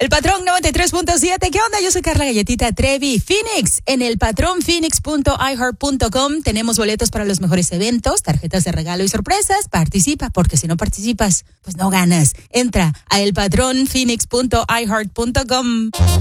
El Patrón 93.7. ¿Qué onda? Yo soy Carla Galletita Trevi. Phoenix, en el patronphoenix.iheart.com tenemos boletos para los mejores eventos, tarjetas de regalo y sorpresas. Participa, porque si no participas, pues no ganas. Entra a elpatronphoenix.iheart.com.